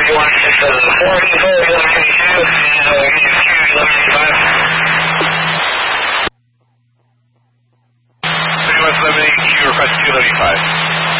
you want just a 4 info, 1182, and Q 1185. 3178Q request 295.